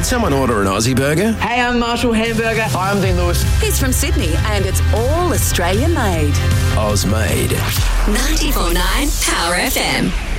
Did someone order an Aussie burger? Hey, I'm Marshall Hamburger. Hi, I'm Dean Lewis. He's from Sydney and it's all Australian made. Oz made. 94.9 Power FM.